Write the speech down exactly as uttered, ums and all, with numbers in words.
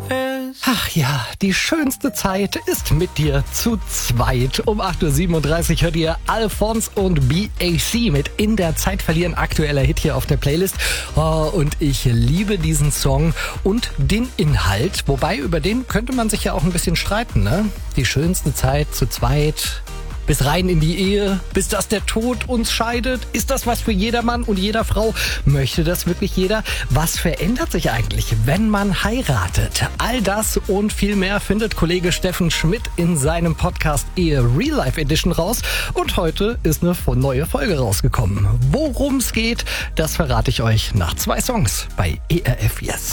Ach ja, die schönste Zeit ist mit dir zu zweit. Um acht Uhr siebenunddreißig hört ihr Alphonse und B A C mit In der Zeit verlieren, aktueller Hit hier auf der Playlist. Oh, und ich liebe diesen Song und den Inhalt. Wobei, über den könnte man sich ja auch ein bisschen streiten, ne? Die schönste Zeit zu zweit, bis rein in die Ehe, bis dass der Tod uns scheidet. Ist das was für jedermann und jeder Frau? Möchte das wirklich jeder? Was verändert sich eigentlich, wenn man heiratet? All das und viel mehr findet Kollege Steffen Schmidt in seinem Podcast Ehe Real Life Edition raus. Und heute ist eine neue Folge rausgekommen. Worum es geht, das verrate ich euch nach zwei Songs bei E R F Yes.